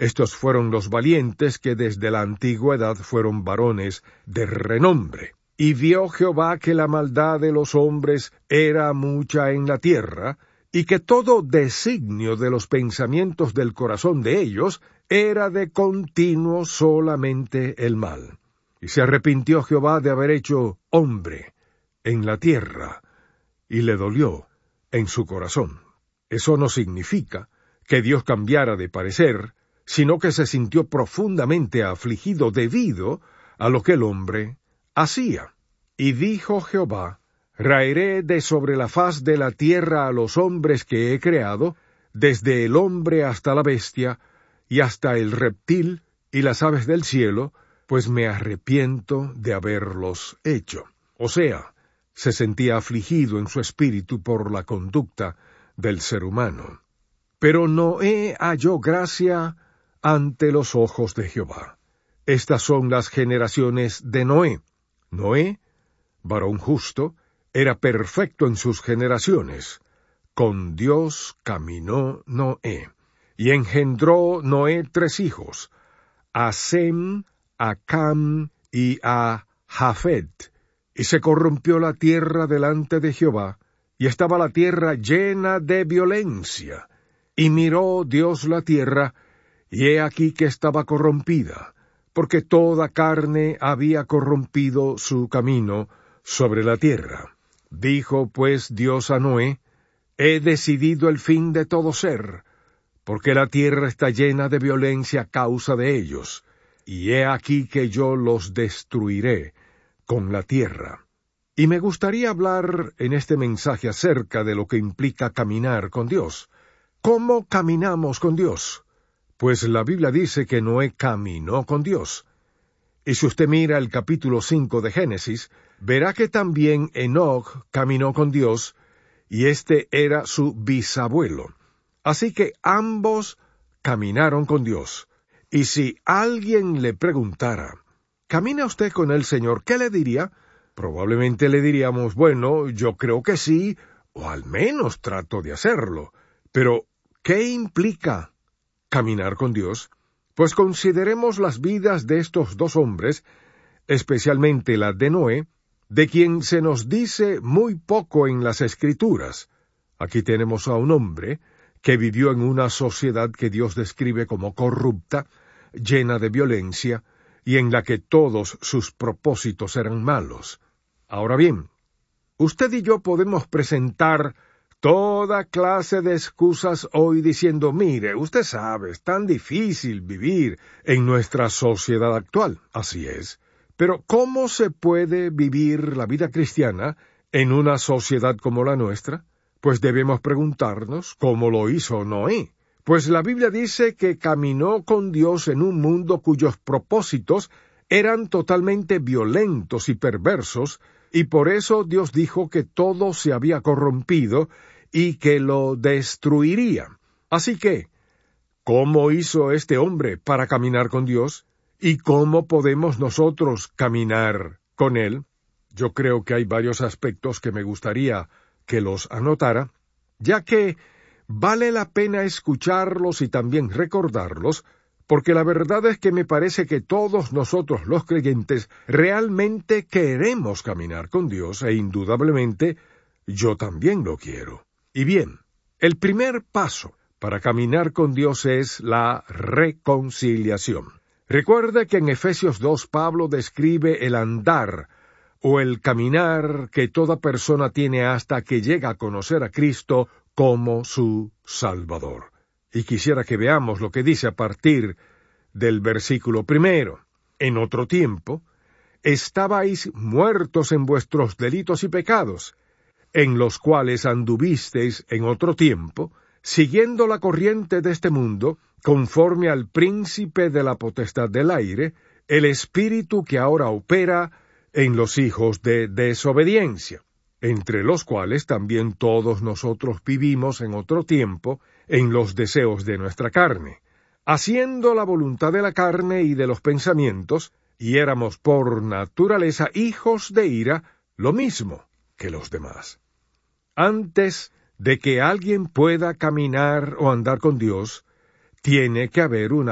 Estos fueron los valientes que desde la antigüedad fueron varones de renombre. Y vio Jehová que la maldad de los hombres era mucha en la tierra, y que todo designio de los pensamientos del corazón de ellos era de continuo solamente el mal. Y se arrepintió Jehová de haber hecho hombre en la tierra, y le dolió en su corazón. Eso no significa que Dios cambiara de parecer, sino que se sintió profundamente afligido debido a lo que el hombre hacía. Y dijo Jehová: raeré de sobre la faz de la tierra a los hombres que he creado, desde el hombre hasta la bestia, y hasta el reptil y las aves del cielo, pues me arrepiento de haberlos hecho. O sea, se sentía afligido en su espíritu por la conducta del ser humano. Pero Noé halló gracia ante los ojos de Jehová. Estas son las generaciones de Noé. Noé, varón justo, era perfecto en sus generaciones. Con Dios caminó Noé. Y engendró Noé 3 hijos, a Sem, a Cam y a Jafet. Y se corrompió la tierra delante de Jehová, y estaba la tierra llena de violencia. Y miró Dios la tierra, y he aquí que estaba corrompida, porque toda carne había corrompido su camino sobre la tierra. Dijo pues Dios a Noé: he decidido el fin de todo ser, porque la tierra está llena de violencia a causa de ellos, y he aquí que yo los destruiré con la tierra. Y me gustaría hablar en este mensaje acerca de lo que implica caminar con Dios. ¿Cómo caminamos con Dios? Pues la Biblia dice que Noé caminó con Dios. Y si usted mira el capítulo 5 de Génesis, verá que también Enoc caminó con Dios, y este era su bisabuelo. Así que ambos caminaron con Dios. Y si alguien le preguntara: ¿camina usted con el Señor?, ¿qué le diría? Probablemente le diríamos: bueno, yo creo que sí, o al menos trato de hacerlo. Pero, ¿qué implica caminar con Dios? Pues consideremos las vidas de estos 2 hombres, especialmente la de Noé, de quien se nos dice muy poco en las Escrituras. Aquí tenemos a un hombre que vivió en una sociedad que Dios describe como corrupta, llena de violencia, y en la que todos sus propósitos eran malos. Ahora bien, usted y yo podemos presentar toda clase de excusas hoy diciendo: mire, usted sabe, es tan difícil vivir en nuestra sociedad actual. Así es. Pero ¿cómo se puede vivir la vida cristiana en una sociedad como la nuestra? Pues debemos preguntarnos cómo lo hizo Noé. Pues la Biblia dice que caminó con Dios en un mundo cuyos propósitos eran totalmente violentos y perversos, y por eso Dios dijo que todo se había corrompido y que lo destruiría. Así que, ¿cómo hizo este hombre para caminar con Dios? ¿Y cómo podemos nosotros caminar con Él? Yo creo que hay varios aspectos que me gustaría que los anotara, ya que vale la pena escucharlos y también recordarlos, porque la verdad es que me parece que todos nosotros los creyentes realmente queremos caminar con Dios, e indudablemente yo también lo quiero. Y bien, el primer paso para caminar con Dios es la reconciliación. Recuerde que en Efesios 2 Pablo describe el andar o el caminar que toda persona tiene hasta que llega a conocer a Cristo como su Salvador. Y quisiera que veamos lo que dice a partir del versículo 1. En otro tiempo, estabais muertos en vuestros delitos y pecados, en los cuales anduvisteis en otro tiempo, siguiendo la corriente de este mundo, conforme al príncipe de la potestad del aire, el espíritu que ahora opera en los hijos de desobediencia, entre los cuales también todos nosotros vivimos en otro tiempo en los deseos de nuestra carne, haciendo la voluntad de la carne y de los pensamientos, y éramos por naturaleza hijos de ira, lo mismo que los demás. Antes de que alguien pueda caminar o andar con Dios, tiene que haber una